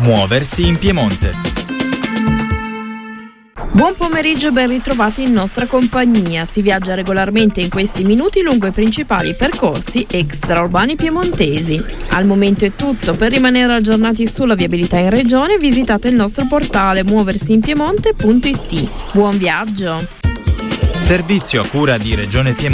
Muoversi in Piemonte. Buon pomeriggio e ben ritrovati in nostra compagnia. Si viaggia regolarmente in questi minuti lungo i principali percorsi extraurbani piemontesi. Al momento è tutto. Per rimanere aggiornati sulla viabilità in regione visitate il nostro portale muoversiinpiemonte.it. Buon viaggio! Servizio a cura di Regione Piemonte.